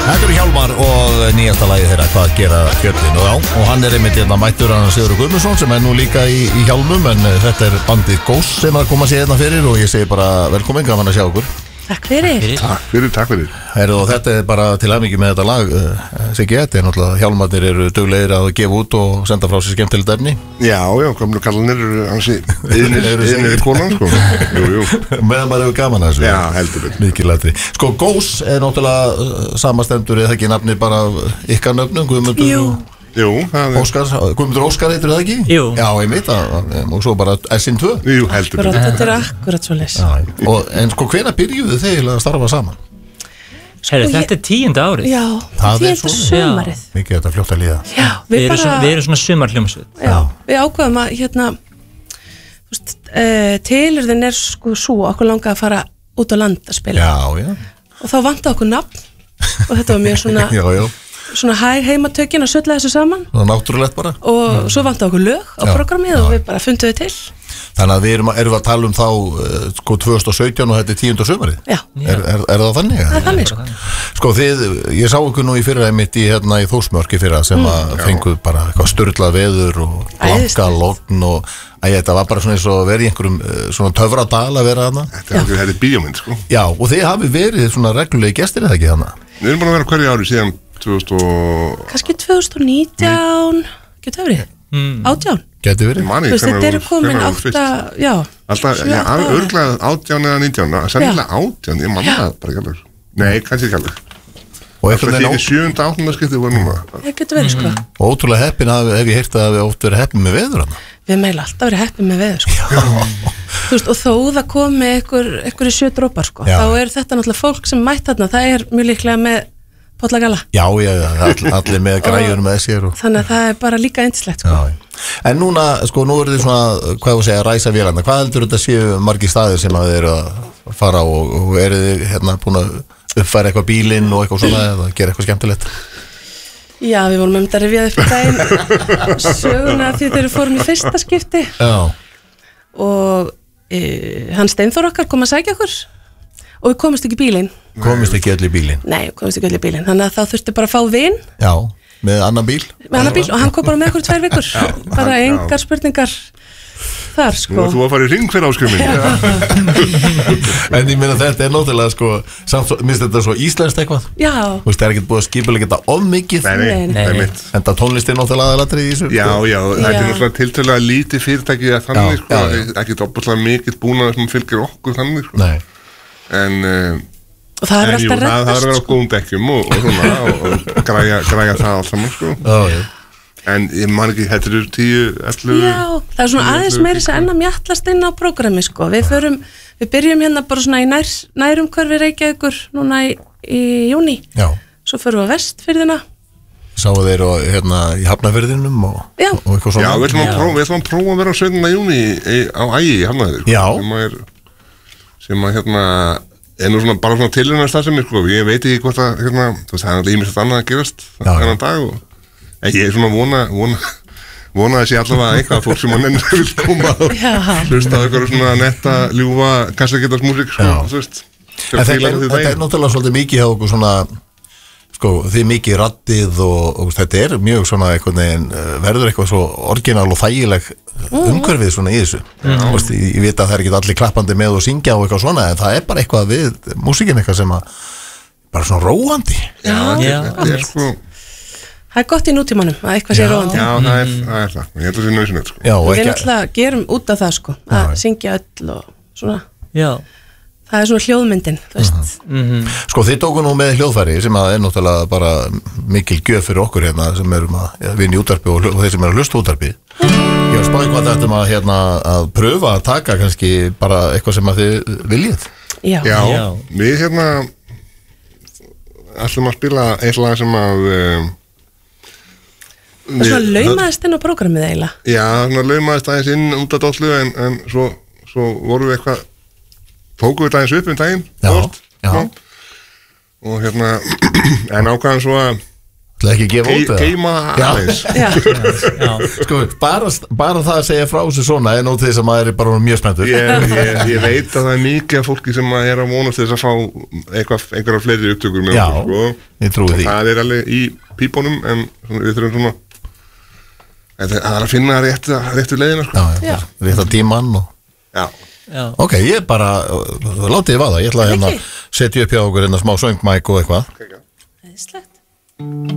Þetta Hjálmar og nýjasta lagið þeirra, hvað gera fjöllin og hann einmitt mættur hann Sigurður Guðmundsson sem nú líka í Hjálmum en þetta bandið Ghost sem koma sér hérna fyrir og ég segi bara velkomin, gaman að sjá okkur. Takk fyrir. Takk fyrir. Og þetta bara til hamingju með þetta lag Siggi, þetta náttúrulega Hjálmarnir eru duglegir að gefa út og senda frá sér skemmtilegt efni. Já, gamlu kallanir eru hansi yfir konan, sko. Jú. Meðan maður hefur gaman að þessu. Já, heldur betur. Mikilvægt. Sko, Ghost náttúrulega samastendur eða ekki nafni bara ykkar nöfnum, Guðmundur Jú, Guðmundur Óskar heitir það ekki? Jú. Já, ég veit og svo bara SN2. Jú, heldur betur. Þetta er akkurat svo leys. En sko, hvenær byrjuðu þið að starfa saman? Þetta er 10. árið. Já, 10. sumarið. Mikið þetta fljótt að líða. Já, við erum svona sumarhljómsveit. Já, við ákveðum að tilurðin er sko svo okkur langa að fara út á land að spila. Já. Og þá vantaði okkur nafn og þetta var mjög svona svona heimatökin að sölla þessu saman. Það er náttúrulegt bara. Og svo vantaði okkur lög á programmið og við bara fundum þau til. Þannig að við erum að tala þá sko 2017 og þetta er 10. sumarið. Já. Er það þannig? Það er þannig sko. Sko ég sá ykkur nú í fyrra einmitt í Þórsmörk í fyrra sem að fenguð bara eitthvað sturlað veður og blanka logn og þetta var bara svona eins og verið í einhverjum svona töfradal að vera þarna. Þetta er bíómynd sko. Já, og þið hafi verið svona reglulegi gestir eða ekki þarna? Við erum búin að vera hverju ári síðan 2000 kannski 2019 getur verið 18 getur verið þetta eru komin 8 já alltaf örglega 18 eða 19 sennilega 18 ég manna það bara ekki alveg nei kannski ekki alveg og eftir því 7. 8. skiptið var núna það getur verið sko og ótrúlega heppin hef ég heyrt að við oft verið heppin með veður hann við meila alltaf verið heppin með veður sko þú veist og þó það komi einhverju 7 dropar sko þá er þetta náttúrulega fólk sem mætt þarna það er mjög líklega með Pollagalla. Já, allir með græjur með sér þannig að það er bara líka yndislegt sko. En núna, sko, nú eru þið svona hvað þú segja, ræsa vélanda, hvað heldur þetta séu margir staðir sem að þið eru að fara og eru þið búin að uppfæra eitthvað bílinn og eitthvað svona eða gera eitthvað skemmtilegt? Já, við vorum að rifja upp í daginn söguna því þeir fórum í fyrsta skipti og hann Steinþór okkar kom að sækja okkur og við komumst ekki í bílinn. Komumst ekki öll í bílinn? Nei, komumst ekki öll í bílinn. Þannig að þá þurfti bara að fá vin. Já, með annan bíl? Með annan bíl og hann kom bara með okkur 2 vikur. Bara engar spurningar þar, sko. Nú þú að fara í hring fyrir áskrifminni. En ég meina þetta er náttúrulega, sko, minnst þetta svo íslenskt eitthvað? Já. Þú veist, það er ekkert búið að skipulega geta of mikið. Nei. En það tónlist er náttúrulega aðalatrið í þessu. Já, þetta er náttúrulega tiltölulega lítið fyrirtæki að þannig, sko. Ekkert óbúslega mikið búnað sem fylgir okkur þannig, sko. Nei. Og það er alltaf reddast það er að vera á góðum dekkjum og svona og græja það allt saman sko. En ég man ekki, þetta eru 10, 11 Já, það er svona aðeins meiri sem enn að mjallast inn á prógrami sko. Við byrjum hérna bara svona í nærumhverfi Reykjavíkur núna í júní. Já. Svo förum við á Vestfirðina. Sáu þeir í Hafnarfirðinum og eitthvað svona. Já, við ætlum að prófa að vera á 17. júní á Ægi í Hafnarfirði. Já. Sem að er nú svona bara svona tilraunastarfsemi sko, ég veit ekki hvort að þú veist, það er ýmislegt annað að gerast þennan dag en ég er svona vona að sé allavega eitthvað fólk sem að nennir vil koma og hlusta á eitthvað svona netta, ljúfa kassagítarsmúsík sko, þú veist. En þetta er náttúrulega svolítið mikið hjá okkur svona sko, þið mikið raddið og þetta er mjög svona verður eitthvað svo orginal og þægileg umhverfið svona í þessu Vist, ég veit að það er ekki allir klappandi með og syngja og eitthvað svona en það er bara eitthvað við músíkin eitthvað sem að bara svona róandi þetta er sko það er gott í nútímanum að eitthvað sé róandi já það er það, ég held að það sé nöðsynlegt sko. Við náttúrulega gerum út af það sko að syngja öll og svona það er svona hljóðmyndin Sko þið tóku nú með hljóðfæri sem að er náttúrulega bara mikil gjöf fyrir okkur hérna sem erum að vinna í útvarpi og þeir sem eru að hlusta útvarpi Ég var spáði hvað þetta að pröfa að taka kannski bara eitthvað sem að þið viljið Já, við ætlum að spila eitt lag sem að Það er svona laumaðist inn á prógramið eiginlega Já, svona laumaðist aðeins inn út af dollu en svo vorum við eitthvað tókum við aðeins upp daginn Já og en ákvæðan svo að Það ekki gefa út eða? Geima aðeins Sko, bara það að segja frá þessu svona er nót þess að maður er bara mjög spenntur Ég veit að það er mikið af fólki sem er að vonast þess að fá einhverja fleiri upptökur með okkur sko. Ég trúi því Það er alveg í pípunum en við þurfum svona það er að finna réttu leiðina sko. Rétta tímann Já Ok, ég bara látið ég vaða, ég ætla að setja upp hjá okkur smá söngmæk og eitthvað Æðislegt